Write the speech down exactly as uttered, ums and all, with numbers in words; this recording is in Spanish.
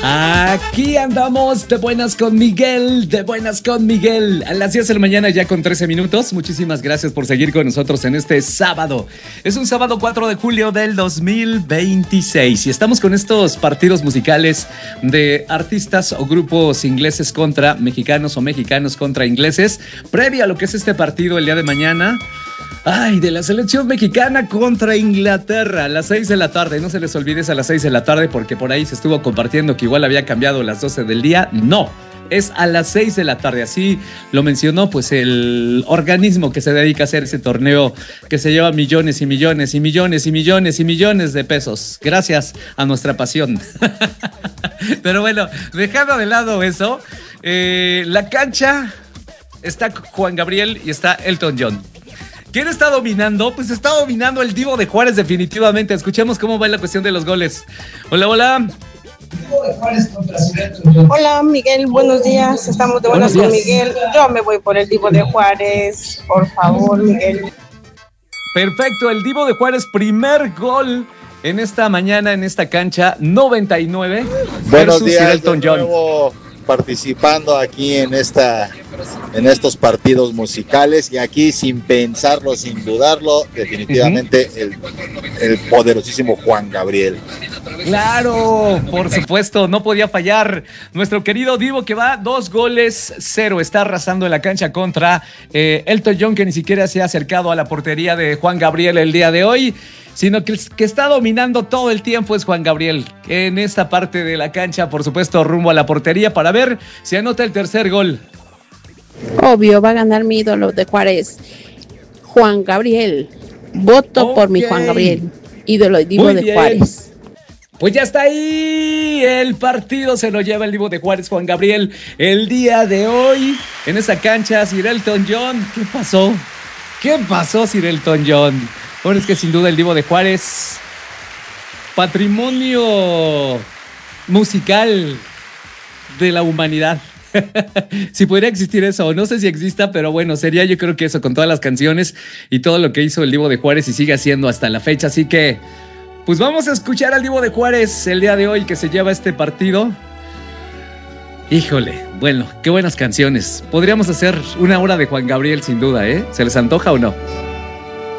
Aquí andamos de buenas con Miguel, de buenas con Miguel. A las diez de la mañana ya con trece minutos. Muchísimas gracias por seguir con nosotros en este sábado. Es un sábado cuatro de julio del dos mil veintiséis y estamos con estos partidos musicales de artistas o grupos ingleses contra mexicanos o mexicanos contra ingleses. Previo a lo que es este partido el día de mañana. Ay, de la selección mexicana contra Inglaterra a las seis de la tarde. No se les olvide, es a las seis de la tarde porque por ahí se estuvo compartiendo que igual había cambiado las doce del día. No, es a las seis de la tarde. Así lo mencionó pues el organismo que se dedica a hacer ese torneo que se lleva millones y millones y millones y millones y millones de pesos. Gracias a nuestra pasión. Pero bueno, dejando de lado eso, eh, la cancha está Juan Gabriel y está Elton John. ¿Quién está dominando? Pues está dominando el Divo de Juárez definitivamente. Escuchemos cómo va la cuestión de los goles. Hola, hola. Hola, Miguel, buenos días. Estamos de buenas con Miguel. Yo me voy por el Divo de Juárez. Por favor, Miguel. Perfecto, el Divo de Juárez, primer gol en esta mañana, en esta cancha, noventa y nueve. Buenos días, Elton John. Participando aquí en esta en estos partidos musicales y aquí sin pensarlo, sin dudarlo, definitivamente uh-huh. el, el poderosísimo Juan Gabriel. Claro, por supuesto, no podía fallar nuestro querido Divo que va dos goles cero, está arrasando en la cancha contra eh, Elton John, que ni siquiera se ha acercado a la portería de Juan Gabriel el día de hoy, sino que, que está dominando todo el tiempo es Juan Gabriel en esta parte de la cancha, por supuesto rumbo a la portería para ver si anota el tercer gol. Obvio, va a ganar mi ídolo de Juárez, Juan Gabriel. Voto okay. por mi Juan Gabriel, ídolo Divo de Juárez. Pues ya está ahí, el partido se lo lleva el Divo de Juárez, Juan Gabriel, el día de hoy en esa cancha. Sir Elton John, ¿qué pasó? ¿Qué pasó, Sir Elton John? Bueno, es que sin duda el Divo de Juárez, patrimonio musical de la humanidad. Si podría existir eso, no sé si exista, pero bueno, sería yo creo que eso con todas las canciones y todo lo que hizo el Divo de Juárez y sigue haciendo hasta la fecha. Así que, pues vamos a escuchar al Divo de Juárez el día de hoy que se lleva este partido. Híjole, bueno, qué buenas canciones. Podríamos hacer una hora de Juan Gabriel sin duda, ¿eh? ¿Se les antoja o no?